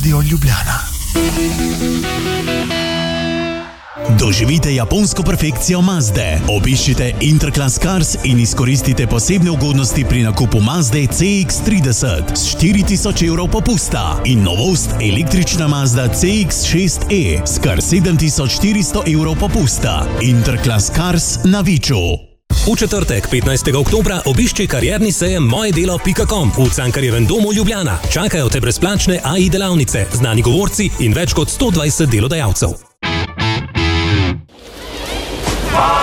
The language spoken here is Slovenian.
Radio Ljubljana. Doživite japonsko perfekcijo Mazde. Obiščite Interclass Cars in izkoristite posebne ugodnosti pri nakupu Mazde CX-30 s 4000 evrov popusta in novost električna Mazda CX-6e s kar 7400 evrov popusta. Interclass Cars na Viču. V četrtek, 15. oktobra, obišči karierni sejem mojedelo.com v Cankarjevem domu Ljubljana. Čakajo te brezplačne AI delavnice, znani govorci in več kot 120 delodajalcev.